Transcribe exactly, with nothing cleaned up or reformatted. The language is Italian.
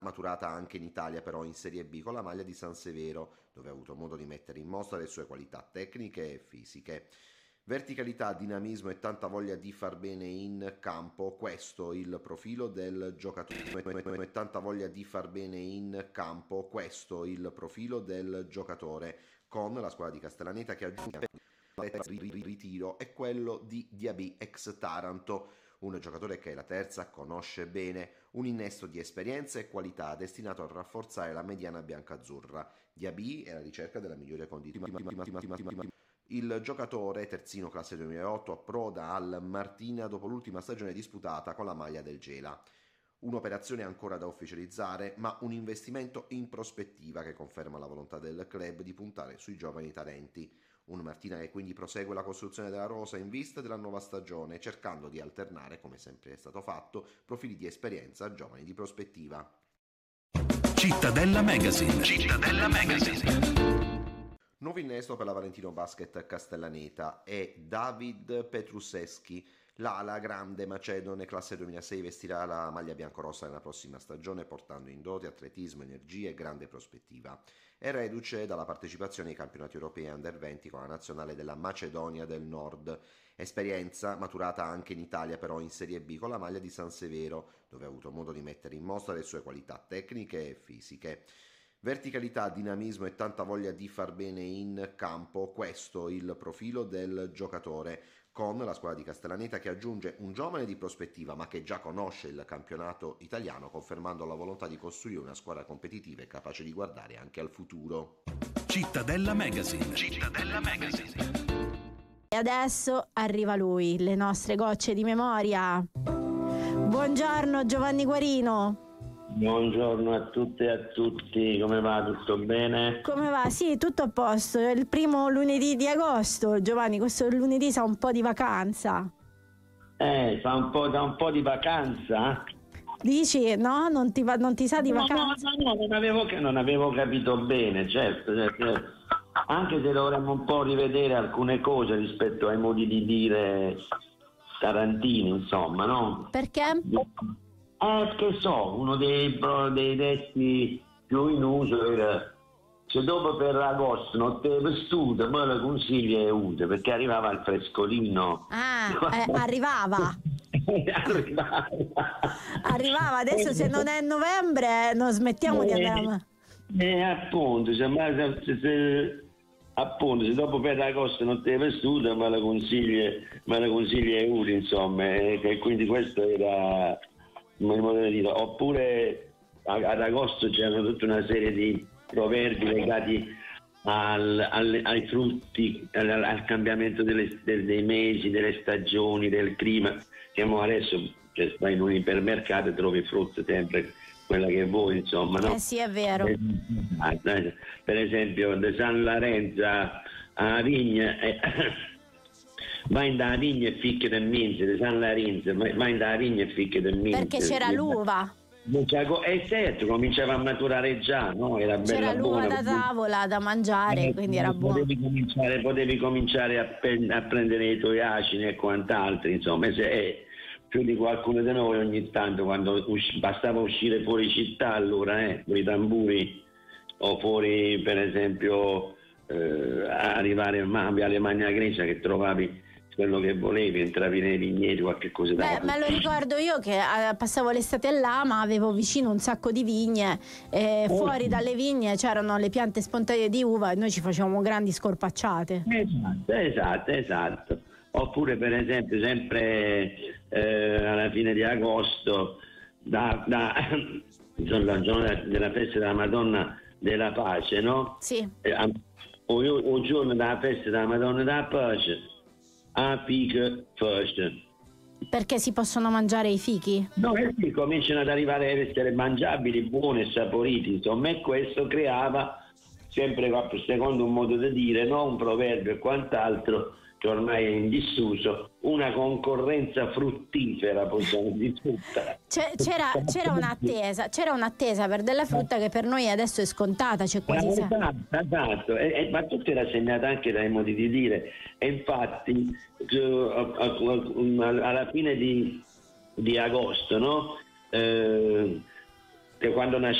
maturata anche in Italia però in Serie B con la maglia di San Severo, dove ha avuto modo di mettere in mostra le sue qualità tecniche e fisiche. Verticalità, dinamismo e tanta voglia di far bene in campo, questo il profilo del giocatore. E tanta voglia di far bene in campo, questo il profilo del giocatore, con la squadra di Castellaneta che aggiunge il ritiro è quello di Diaby ex Taranto, un giocatore che la terza conosce bene, un innesto di esperienza e qualità destinato a rafforzare la mediana biancazzurra. Diaby è alla ricerca della migliore condizione. Il giocatore, terzino classe duemilaotto, approda al Martina dopo l'ultima stagione disputata con la maglia del Gela. Un'operazione ancora da ufficializzare, ma un investimento in prospettiva che conferma la volontà del club di puntare sui giovani talenti. Un Martina che quindi prosegue la costruzione della rosa in vista della nuova stagione, cercando di alternare, come sempre è stato fatto, profili di esperienza a giovani di prospettiva. Cittadella Magazine. Cittadella Magazine. Nuovo innesto per la Valentino Basket Castellaneta è David Petruseschi. L'ala grande macedone classe duemilasei vestirà la maglia biancorossa nella prossima stagione portando in dote atletismo, energia e grande prospettiva. È reduce dalla partecipazione ai campionati europei under venti con la nazionale della Macedonia del Nord. Esperienza maturata anche in Italia però in Serie B con la maglia di San Severo, dove ha avuto modo di mettere in mostra le sue qualità tecniche e fisiche. Verticalità, dinamismo e tanta voglia di far bene in campo, questo il profilo del giocatore, con la squadra di Castellaneta che aggiunge un giovane di prospettiva ma che già conosce il campionato italiano, confermando la volontà di costruire una squadra competitiva e capace di guardare anche al futuro. Cittadella Magazine. Cittadella Magazine. E adesso arriva lui, le nostre gocce di memoria. Buongiorno Giovanni Guarino. Buongiorno a tutte e a tutti, come va? Tutto bene? Come va? Sì, tutto a posto, è il primo lunedì di agosto, Giovanni, questo lunedì sa un po' di vacanza. Eh, fa un po', da un po' di vacanza? Dici, no? Non ti, va, non ti sa di no, vacanza? No, no, no, non avevo, non avevo capito bene, certo, certo, anche se dovremmo un po' rivedere alcune cose rispetto ai modi di dire tarantini, insomma, no? Perché? Eh, che so, uno dei, dei detti più in uso era se dopo per agosto non te vestuto, me lo consigli e ute, perché arrivava il frescolino. Ah, eh, arrivava. arrivava. Arrivava, adesso se non è novembre non smettiamo eh, di andare a... Eh, appunto, se, se, se, appunto, se dopo per agosto non te vestuto, me lo consigli, me lo consigli e ute, insomma, e, e quindi questo era... Oppure ad agosto c'erano tutta una serie di proverbi legati al, al, ai frutti, al, al cambiamento delle, del, dei mesi, delle stagioni, del clima. Siamo adesso, cioè, vai in un ipermercato e trovi frutta sempre quella che vuoi, insomma, no? Eh sì, è vero. Per esempio, da San Lorenzo a Vigna, eh, vai da vigna e ficche del minze, di San Lorenzo, vai da vigna e ficche del minze. Perché c'era l'uva. Eh certo, cominciava a maturare già, no? Era bella c'era l'uva buona, da tavola da mangiare, eh, quindi era buono. Potevi cominciare, potevi cominciare a, pe- a prendere i tuoi acini e quant'altro, insomma, se, eh, più di qualcuno di noi ogni tanto quando usci- bastava uscire fuori città allora, eh, con i tamburi o fuori per esempio eh, arrivare a Viale Magna Grecia che trovavi quello che volevi, entravi nei vigneti, qualche cosa da... Beh, me lo ricordo io che eh, passavo l'estate là, ma avevo vicino un sacco di vigne e oh. fuori dalle vigne c'erano le piante spontanee di uva e noi ci facevamo grandi scorpacciate. Esatto, esatto, esatto. Oppure per esempio sempre eh, alla fine di agosto da, da il giorno della festa della Madonna della Pace, no? Sì. Eh, o, o giorno della festa della Madonna della Pace a fiche first. Perché si possono mangiare i fichi? No, e sì, cominciano ad arrivare a essere mangiabili, buoni e saporiti, insomma, e questo creava sempre, secondo un modo di dire, no, un proverbio e quant'altro che ormai è in disuso, una concorrenza fruttifera, possiamo dire tutta. C'era, c'era un'attesa, c'era un'attesa per della frutta che per noi adesso è scontata, c'è quasi eh, esatto, esatto. E, e, ma tutto era segnato anche dai modi di dire, e infatti alla fine di, di agosto, no? Eh, che quando nasce